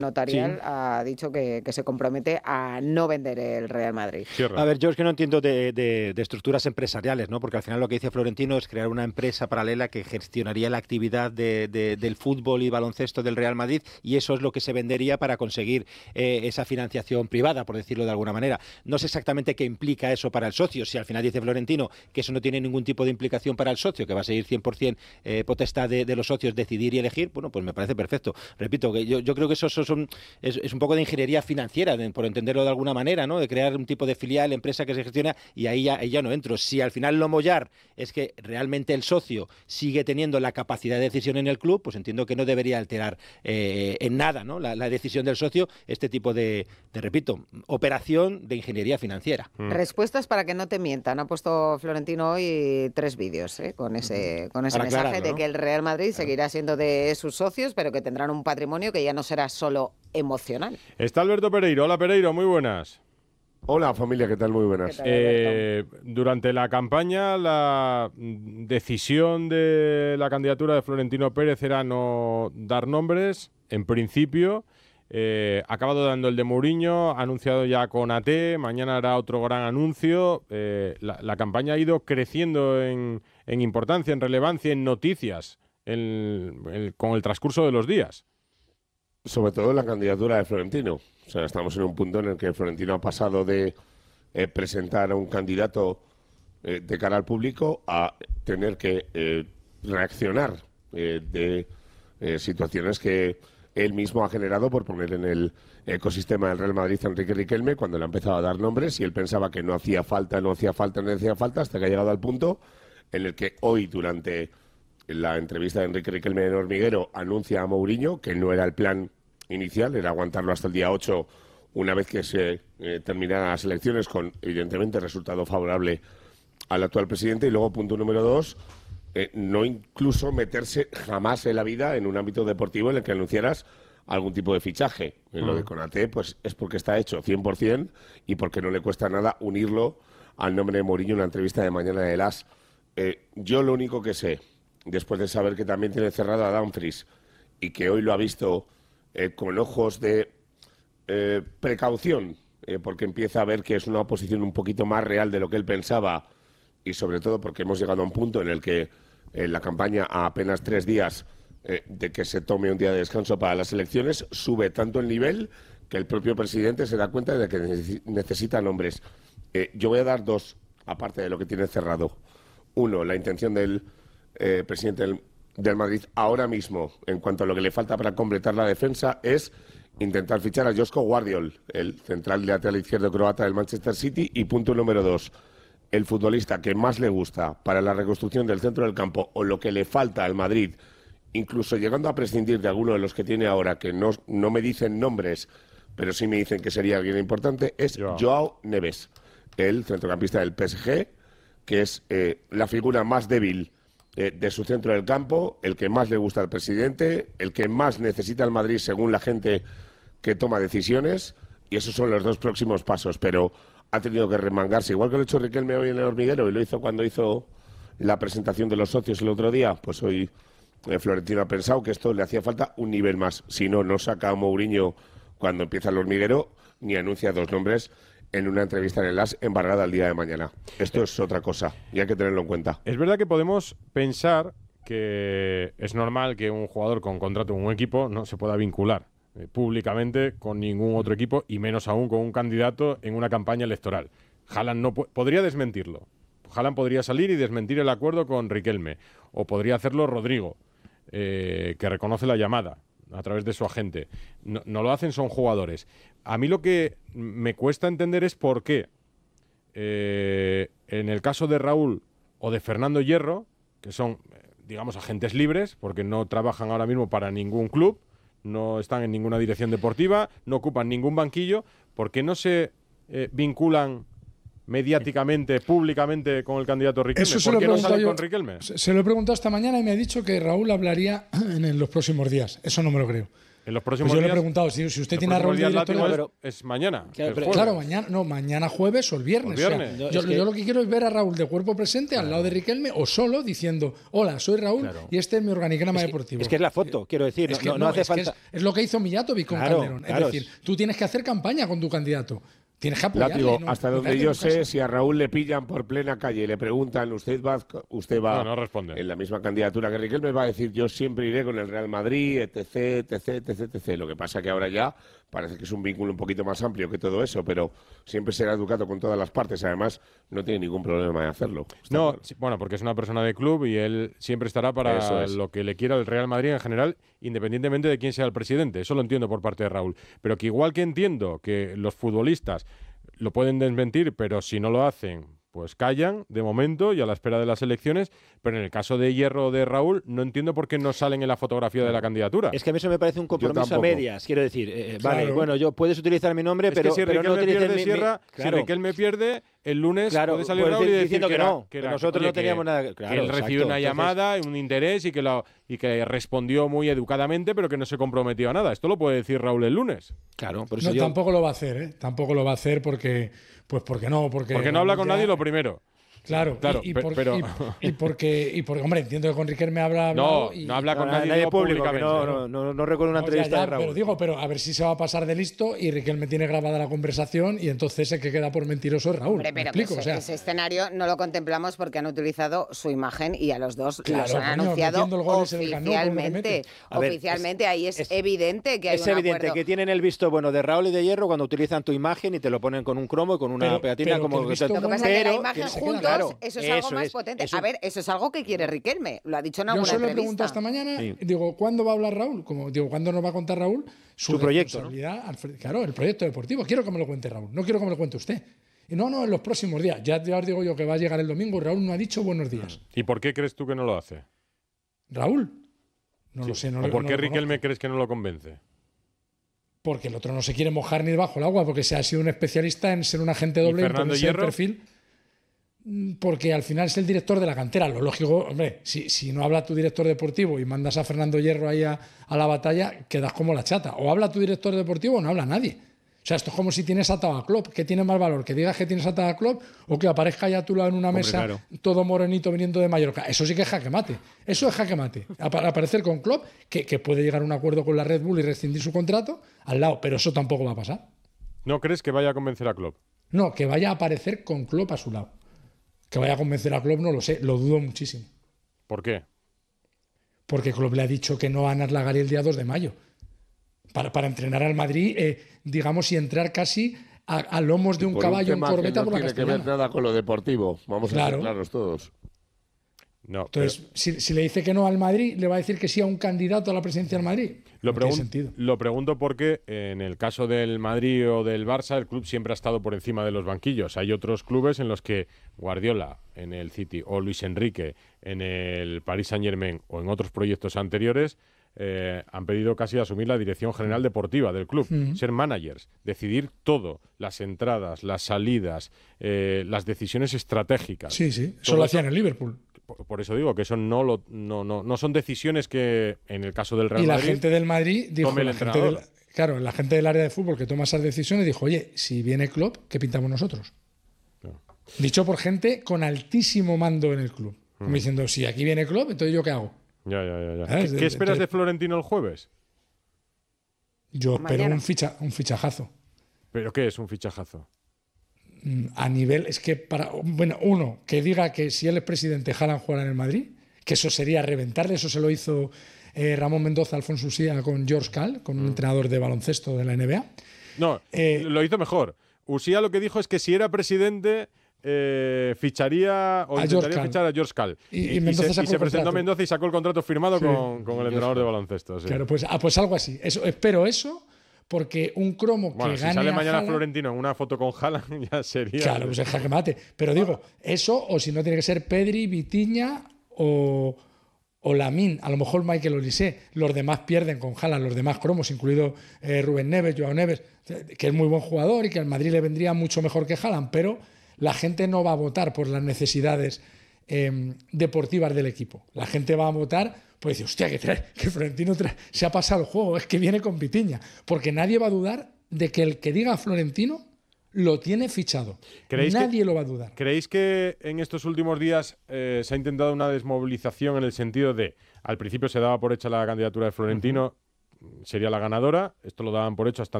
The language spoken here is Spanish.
notarial Sí. ha dicho que se compromete a no vender el Real Madrid. A ver, yo es que no entiendo de estructuras empresariales, ¿no? Porque al final lo que dice Florentino es crear una empresa paralela que gestionaría la actividad del fútbol y baloncesto del Real Madrid, y eso es lo que se vendería para conseguir esa financiación privada, por decirlo de alguna manera. No sé exactamente qué implica eso para el socio. Si al final dice Florentino que eso no tiene ningún tipo de implicación para el socio, que va a seguir 100% potestad de los socios decidir y elegir, bueno, pues me parece perfecto. Repito, que yo creo que eso es un poco de ingeniería financiera, por entenderlo de alguna manera, ¿no? De crear un tipo de filial, empresa que se gestiona, y ahí ya no entro. Si al final lo mollar es que realmente el socio sigue teniendo la capacidad de decisión en el club, pues entiendo que no debería alterar en nada, ¿no? La decisión del socio, este tipo repito, operación de ingeniería financiera. Respuestas para que no te mientan. Ha puesto Florentino hoy 3 vídeos con ese mensaje de que el Real Madrid seguirá siendo de sus socios, pero que tendrán un patrimonio que ya no será solo emocional. Está Alberto Pereiro. Hola, Pereiro, muy buenas. Hola, familia, ¿qué tal? Muy buenas. Durante la campaña, la decisión de la candidatura de Florentino Pérez era no dar nombres, en principio. Ha acabado dando el de Mourinho, ha anunciado ya con AT, mañana hará otro gran anuncio. La campaña ha ido creciendo en importancia, en relevancia, en noticias, con el transcurso de los días. Sobre todo la candidatura de Florentino. O sea, estamos en un punto en el que Florentino ha pasado de presentar a un candidato de cara al público a tener que reaccionar de situaciones que él mismo ha generado por poner en el ecosistema del Real Madrid a Enrique Riquelme cuando le ha empezado a dar nombres y él pensaba que no hacía falta, hasta que ha llegado al punto en el que hoy, durante la entrevista de Enrique Riquelme en Hormiguero, anuncia a Mourinho que no era el plan inicial, era aguantarlo hasta el día 8 una vez que se terminaran las elecciones con, evidentemente, resultado favorable al actual presidente. Y luego, punto número 2, no incluso meterse jamás en la vida en un ámbito deportivo en el que anunciaras algún tipo de fichaje. Lo de Konaté, pues es porque está hecho 100% y porque no le cuesta nada unirlo al nombre de Mourinho en una entrevista de mañana de AS. Yo lo único que sé, después de saber que también tiene cerrado a Dumfries y que hoy lo ha visto con ojos de precaución, porque empieza a ver que es una oposición un poquito más real de lo que él pensaba, y sobre todo porque hemos llegado a un punto en el que la campaña, a apenas 3 días de que se tome un día de descanso para las elecciones, sube tanto el nivel que el propio presidente se da cuenta de que necesita nombres. Yo voy a dar 2, aparte de lo que tiene cerrado. 1, la intención del presidente del Madrid ahora mismo, en cuanto a lo que le falta para completar la defensa, es intentar fichar a Josko Guardiol, el central lateral izquierdo croata del Manchester City. Y punto número 2, el futbolista que más le gusta para la reconstrucción del centro del campo, o lo que le falta al Madrid, incluso llegando a prescindir de alguno de los que tiene ahora, que no me dicen nombres, pero sí me dicen que sería alguien importante, es Joao Neves, el centrocampista del PSG, que es la figura más débil de su centro del campo, el que más le gusta al presidente, el que más necesita al Madrid según la gente que toma decisiones, y esos son los 2 próximos pasos. Pero ha tenido que remangarse, igual que lo ha hecho Riquelme hoy en el Hormiguero, y lo hizo cuando hizo la presentación de los socios el otro día. Pues hoy Florentino ha pensado que esto le hacía falta un nivel más. Si no, no saca a Mourinho cuando empieza el Hormiguero, ni anuncia 2 nombres en una entrevista en el AS embargada el día de mañana. Esto es otra cosa y hay que tenerlo en cuenta. Es verdad que podemos pensar que es normal que un jugador con contrato en un equipo no se pueda vincular públicamente con ningún otro equipo, y menos aún con un candidato en una campaña electoral. Haaland no podría desmentirlo. Haaland podría salir y desmentir el acuerdo con Riquelme, o podría hacerlo Rodrigo, que reconoce la llamada a través de su agente. No lo hacen, son jugadores. A mí lo que me cuesta entender es por qué en el caso de Raúl o de Fernando Hierro, que son, digamos, agentes libres, porque no trabajan ahora mismo para ningún club, no están en ninguna dirección deportiva, no ocupan ningún banquillo, ¿por qué no se vinculan mediáticamente, públicamente con el candidato Riquelme? Eso ¿Por qué no salen con Riquelme? Se lo he preguntado esta mañana y me ha dicho que Raúl hablaría en los próximos días. Eso no me lo creo. En los próximos Pues yo días, le he preguntado si usted tiene a Raúl de director. pero es mañana. Claro, mañana jueves o el viernes. O sea, yo lo que quiero es ver a Raúl de cuerpo presente al lado de Riquelme o solo diciendo: hola, soy Raúl y este es mi organigrama deportivo. Es que es la foto, quiero decir. No hace falta. Es lo que hizo Mijatovic con Calderón. Es decir, tú tienes que hacer campaña con tu candidato. Tienes que apoyarle. Látigo, hasta donde yo sé, si a Raúl le pillan por plena calle y le preguntan, ¿usted va no responde. En la misma candidatura que Riquelme? Va a decir, yo siempre iré con el Real Madrid, etc. Lo que pasa que ahora ya parece que es un vínculo un poquito más amplio que todo eso, pero siempre será educado con todas las partes. Además, no tiene ningún problema de hacerlo. No, bueno, porque es una persona de club y él siempre estará para lo que le quiera el Real Madrid en general, independientemente de quién sea el presidente. Eso lo entiendo por parte de Raúl. Pero que igual que entiendo que los futbolistas lo pueden desmentir, pero si no lo hacen, pues callan de momento y a la espera de las elecciones. Pero en el caso de Hierro o de Raúl, no entiendo por qué no salen en la fotografía de la candidatura. Es que a mí eso me parece un compromiso a medias. Quiero decir, vale, bueno, puedes utilizar mi nombre, pero si no utilices si Riquelme pierde, el lunes puede salir Raúl y decir que no, que nosotros no teníamos nada. Que él recibió una llamada, un interés y que respondió muy educadamente, pero que no se comprometió a nada. Esto lo puede decir Raúl el lunes. Claro, por eso tampoco lo va a hacer, ¿eh? Tampoco lo va a hacer porque no habla con nadie lo primero. Claro, porque, hombre, entiendo que con Riquelme habla. No habla con nadie públicamente. No recuerdo una entrevista de Raúl. Pero a ver si se va a pasar de listo y Riquelme tiene grabada la conversación y entonces el que queda por mentiroso es Raúl. Hombre, pero ese escenario no lo contemplamos porque han utilizado su imagen y a los dos los han anunciado oficialmente. Oficialmente, ahí es evidente que hay un acuerdo. Es evidente que tienen el visto bueno de Raúl y de Hierro cuando utilizan tu imagen y te lo ponen con un cromo y con una pegatina como. Lo que pasa es que la imagen juntos. Eso es algo más potente. A ver, eso es algo que quiere Riquelme. Lo ha dicho en alguna entrevista. Yo se lo he preguntado esta mañana. Digo, ¿cuándo va a hablar Raúl? ¿Cuándo nos va a contar Raúl su proyecto? Claro, el proyecto deportivo. Quiero que me lo cuente Raúl. No quiero que me lo cuente usted. Y no, en los próximos días. Ya os digo yo que va a llegar el domingo. Raúl no ha dicho buenos días. ¿Y por qué crees tú que no lo hace? ¿Raúl? No lo sé. ¿O por qué Riquelme crees que no lo convence? Porque el otro no se quiere mojar ni debajo del agua, porque se ha sido un especialista en ser un agente doble y ponerse el perfil. Porque al final es el director de la cantera. Lo lógico, hombre, si no habla tu director deportivo y mandas a Fernando Hierro ahí a la batalla, quedas como la chata. O habla tu director deportivo o no habla nadie. O sea, esto es como si tienes atado a Klopp. ¿Qué tiene más valor? ¿Que digas que tienes atado a Klopp o que aparezca ya a tu lado en una mesa todo morenito viniendo de Mallorca? Eso sí que es jaque mate. Eso es jaque mate. Aparecer con Klopp, que puede llegar a un acuerdo con la Red Bull y rescindir su contrato, al lado. Pero eso tampoco va a pasar. ¿No crees que vaya a convencer a Klopp? No, que vaya a aparecer con Klopp a su lado. Que vaya a convencer a Klopp no lo sé, lo dudo muchísimo. ¿Por qué? Porque Klopp le ha dicho que no va a ganar la Gary el día 2 de mayo. Para entrenar al Madrid, digamos, y entrar casi a lomos de un caballo en corbeta por la Castellana. No tiene que ver nada con lo deportivo, vamos a ser claros todos. No, entonces, si le dice que no al Madrid, le va a decir que sí a un candidato a la presidencia del Madrid. Lo pregunto porque en el caso del Madrid o del Barça, el club siempre ha estado por encima de los banquillos. Hay otros clubes en los que Guardiola en el City o Luis Enrique en el Paris Saint-Germain o en otros proyectos anteriores han pedido casi asumir la dirección general deportiva del club, ser managers, decidir todo, las entradas, las salidas, las decisiones estratégicas. Sí, eso lo hacían en Liverpool. Por eso digo que eso no son decisiones que en el caso del Real Madrid. Y la gente del Madrid dijo, la gente del área de fútbol que toma esas decisiones dijo, oye, si viene Klopp, ¿qué pintamos nosotros? No. Dicho por gente con altísimo mando en el club. Como diciendo, si aquí viene Klopp, entonces ¿yo qué hago? Ya. ¿Qué esperas de Florentino el jueves? Yo espero un fichajazo. ¿Pero qué es un fichajazo? A nivel, es que uno, que diga que si él es presidente, Haaland jugará en el Madrid, que eso sería reventarle. Eso se lo hizo Ramón Mendoza, Alfonso Usía con George Cal, con un entrenador de baloncesto de la NBA. No, lo hizo mejor. Usía lo que dijo es que si era presidente ficharía o intentaría fichar a George Cal. Y se presentó a Mendoza y sacó el contrato firmado con el entrenador de baloncesto. Sí. Claro, pues algo así. Espero eso. Porque un cromo que gane. Si sale mañana Florentino en una foto con Haaland, ya sería. Claro, pues es jaque mate. Pero digo, eso, o si no, tiene que ser Pedri, Vitinha o Lamine. A lo mejor Michael Olise. Los demás pierden con Haaland, los demás cromos, incluido Rubén Neves, Joao Neves, que es muy buen jugador y que al Madrid le vendría mucho mejor que Haaland. Pero la gente no va a votar por las necesidades deportivas del equipo. La gente va a votar pues dice, hostia, que Florentino se ha pasado el juego, es que viene con Vitinha. Porque nadie va a dudar de que el que diga Florentino lo tiene fichado. Nadie lo va a dudar. ¿Creéis que en estos últimos días se ha intentado una desmovilización en el sentido de, al principio se daba por hecha la candidatura de Florentino, sería la ganadora, esto lo daban por hecho hasta